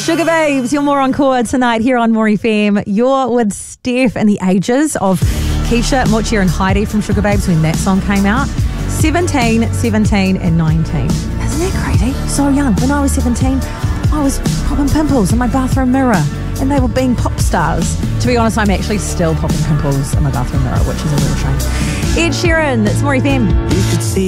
Sugar Babes, you're more encore tonight here on More FM. You're with Steph and the ages of Keisha, Mochia and Heidi from Sugar Babes when that song came out. 17, 17 and 19. Isn't that crazy? So young. When I was 17, I was popping pimples in my bathroom mirror and they were being pop stars. To be honest, I'm actually still popping pimples in my bathroom mirror, which is a real shame. Ed Sheeran, it's More FM. You could see